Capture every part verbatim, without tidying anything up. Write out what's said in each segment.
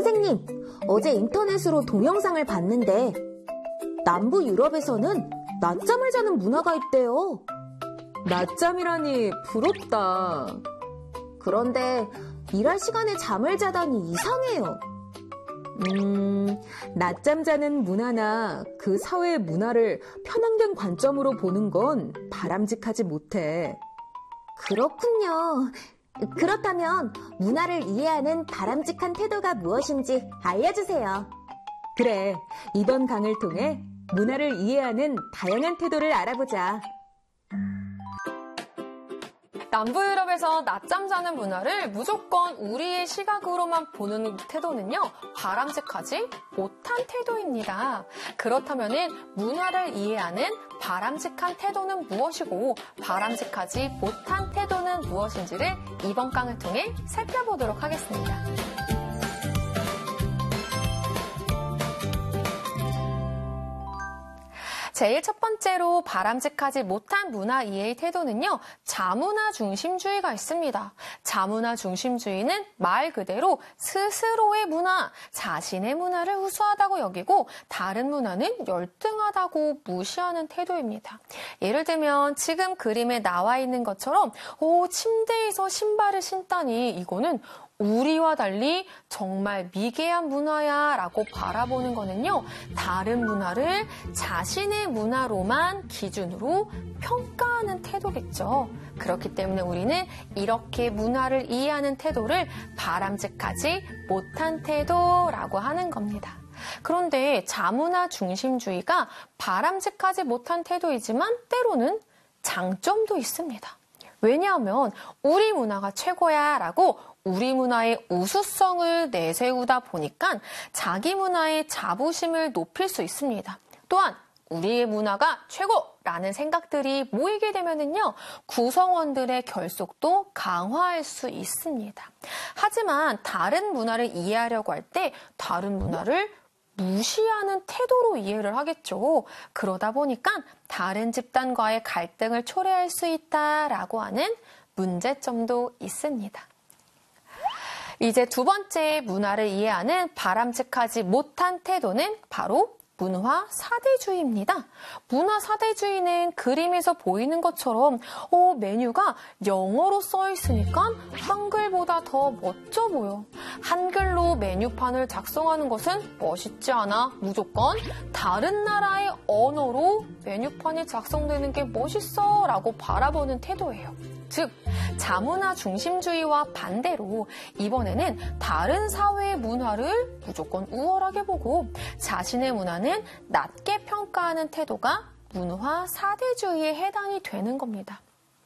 선생님, 어제 인터넷으로 동영상을 봤는데 남부 유럽에서는 낮잠을 자는 문화가 있대요. 낮잠이라니 부럽다. 그런데 일할 시간에 잠을 자다니 이상해요. 음, 낮잠 자는 문화나 그 사회의 문화를 편향된 관점으로 보는 건 바람직하지 못해. 그렇군요. 그렇다면 문화를 이해하는 바람직한 태도가 무엇인지 알려주세요. 그래, 이번 강을 통해 문화를 이해하는 다양한 태도를 알아보자. 남부 유럽에서 낮잠 자는 문화를 무조건 우리의 시각으로만 보는 태도는요, 바람직하지 못한 태도입니다. 그렇다면 문화를 이해하는 바람직한 태도는 무엇이고 바람직하지 못한 태도는 무엇인지를 이번 강을 통해 살펴보도록 하겠습니다. 제일 첫 번째로 바람직하지 못한 문화 이해의 태도는요, 자문화 중심주의가 있습니다. 자문화 중심주의는 말 그대로 스스로의 문화, 자신의 문화를 우수하다고 여기고 다른 문화는 열등하다고 무시하는 태도입니다. 예를 들면 지금 그림에 나와 있는 것처럼 오, 침대에서 신발을 신다니 이거는 우리와 달리 정말 미개한 문화야 라고 바라보는 거는요, 다른 문화를 자신의 문화로만 기준으로 평가하는 태도겠죠. 그렇기 때문에 우리는 이렇게 문화를 이해하는 태도를 바람직하지 못한 태도라고 하는 겁니다. 그런데 자문화 중심주의가 바람직하지 못한 태도이지만 때로는 장점도 있습니다. 왜냐하면 우리 문화가 최고야 라고 우리 문화의 우수성을 내세우다 보니까 자기 문화의 자부심을 높일 수 있습니다. 또한 우리의 문화가 최고라는 생각들이 모이게 되면은요, 구성원들의 결속도 강화할 수 있습니다. 하지만 다른 문화를 이해하려고 할 때 다른 문화를 무시하는 태도로 이해를 하겠죠. 그러다 보니까 다른 집단과의 갈등을 초래할 수 있다라고 하는 문제점도 있습니다. 이제 두 번째 문화를 이해하는 바람직하지 못한 태도는 바로 문화 사대주의입니다. 문화 사대주의는 그림에서 보이는 것처럼 어, 메뉴가 영어로 써 있으니까 한글보다 더 멋져 보여. 한글로 메뉴판을 작성하는 것은 멋있지 않아. 무조건 다른 나라의 언어로 메뉴판이 작성되는 게 멋있어 라고 바라보는 태도예요. 즉, 자문화 중심주의와 반대로 이번에는 다른 사회의 문화를 무조건 우월하게 보고 자신의 문화는 낮게 평가하는 태도가 문화 사대주의에 해당이 되는 겁니다.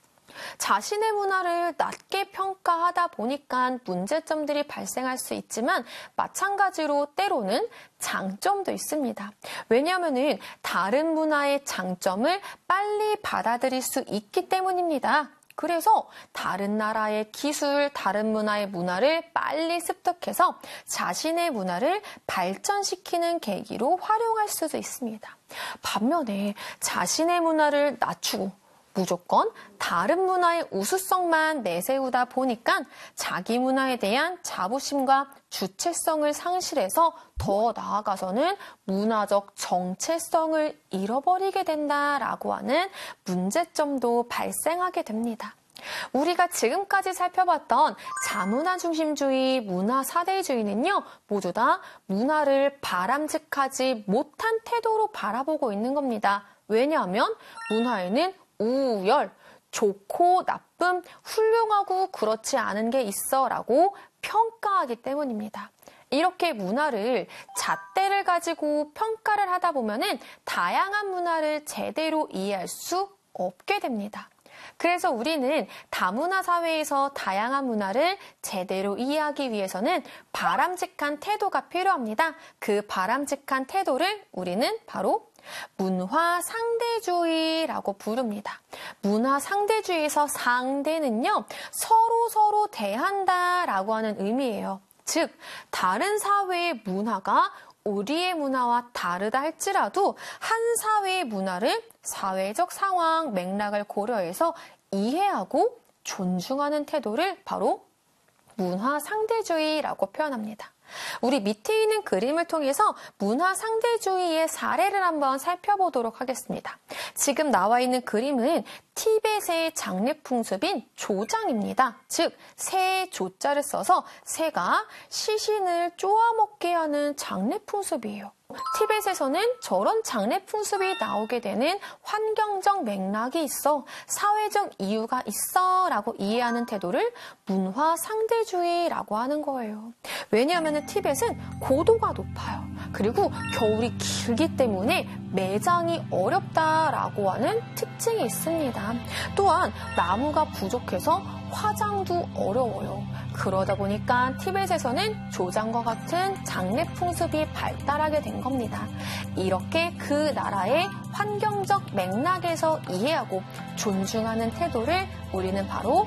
자신의 문화를 낮게 평가하다 보니까 문제점들이 발생할 수 있지만 마찬가지로 때로는 장점도 있습니다. 왜냐하면 다른 문화의 장점을 빨리 받아들일 수 있기 때문입니다. 그래서 다른 나라의 기술, 다른 문화의 문화를 빨리 습득해서 자신의 문화를 발전시키는 계기로 활용할 수도 있습니다. 반면에 자신의 문화를 낮추고 무조건 다른 문화의 우수성만 내세우다 보니까 자기 문화에 대한 자부심과 주체성을 상실해서 더 나아가서는 문화적 정체성을 잃어버리게 된다라고 하는 문제점도 발생하게 됩니다. 우리가 지금까지 살펴봤던 자문화 중심주의, 문화 사대주의는요, 모두 다 문화를 바람직하지 못한 태도로 바라보고 있는 겁니다. 왜냐하면 문화에는 우열, 좋고 나쁨, 훌륭하고 그렇지 않은 게 있어 라고 평가하기 때문입니다. 이렇게 문화를 잣대를 가지고 평가를 하다 보면은 다양한 문화를 제대로 이해할 수 없게 됩니다. 그래서 우리는 다문화 사회에서 다양한 문화를 제대로 이해하기 위해서는 바람직한 태도가 필요합니다. 그 바람직한 태도를 우리는 바로 문화 상대주의라고 부릅니다. 문화 상대주의에서 상대는요, 서로 서로 대한다라고 하는 의미예요. 즉, 다른 사회의 문화가 우리의 문화와 다르다 할지라도 한 사회의 문화를 사회적 상황, 맥락을 고려해서 이해하고 존중하는 태도를 바로 문화 상대주의라고 표현합니다. 우리 밑에 있는 그림을 통해서 문화 상대주의의 사례를 한번 살펴보도록 하겠습니다. 지금 나와 있는 그림은 티벳의 장례 풍습인 조장입니다. 즉, 새의 조자를 써서 새가 시신을 쪼아먹게 하는 장례 풍습이에요. 티벳에서는 저런 장례 풍습이 나오게 되는 환경적 맥락이 있어, 사회적 이유가 있어 라고 이해하는 태도를 문화 상대주의라고 하는 거예요. 왜냐하면 티벳은 고도가 높아요. 그리고 겨울이 길기 때문에 매장이 어렵다라고 하는 특징이 있습니다. 또한 나무가 부족해서 화장도 어려워요. 그러다 보니까 티벳에서는 조장과 같은 장례 풍습이 발달하게 된 겁니다. 이렇게 그 나라의 환경적 맥락에서 이해하고 존중하는 태도를 우리는 바로